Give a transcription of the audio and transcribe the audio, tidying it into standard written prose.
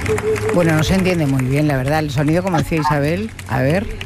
Bueno, no se entiende muy bien, la verdad. El sonido, como decía Isabel, a ver.